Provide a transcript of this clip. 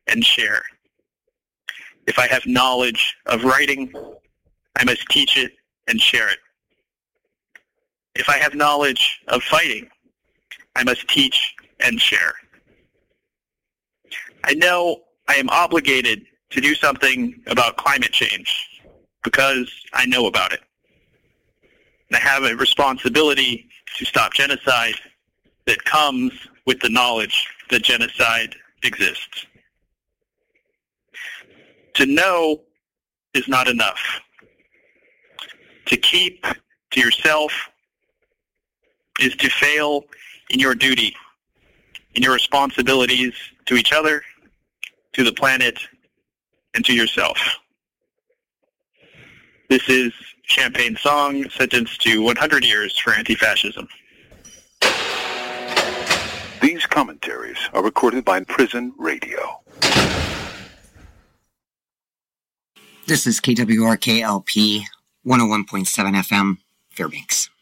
and share. If I have knowledge of writing, I must teach it and share it. If I have knowledge of fighting, I must teach and share. I know I am obligated to do something about climate change because I know about it. And I have a responsibility to stop genocide that comes with the knowledge that genocide exists. To know is not enough. To keep to yourself is to fail in your duty, in your responsibilities to each other, to the planet, and to yourself. This is Champagne Song, sentenced to 100 years for anti-fascism. These commentaries are recorded by Prison Radio. This is KWRK-LP 101.7 FM, Fairbanks.